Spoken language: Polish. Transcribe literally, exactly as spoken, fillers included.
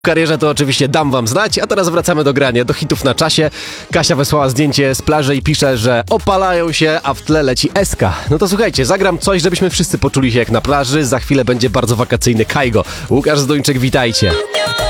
W karierze to oczywiście dam wam znać, a teraz wracamy do grania, do hitów na czasie. Kasia wysłała zdjęcie z plaży i pisze, że opalają się, a w tle leci Eska. No to słuchajcie, zagram coś, żebyśmy wszyscy poczuli się jak na plaży. Za chwilę będzie bardzo wakacyjny Kajgo. Łukasz Zdończyk, witajcie.